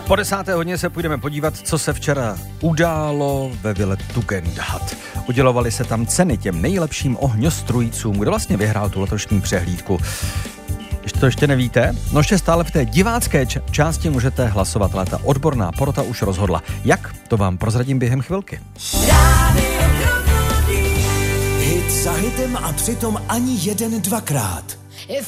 Po 10. hodině se půjdeme podívat, co se včera událo ve vile Tugendhat. Udělovaly se tam ceny těm nejlepším ohňostrůjcům. Kdo vlastně vyhrál tu letošní přehlídku? To ještě nevíte? No ještě stále v té divácké části můžete hlasovat, ale ta odborná porota už rozhodla. Jak? To vám prozradím během chvilky. Hit za hitem a přitom ani jeden dvakrát.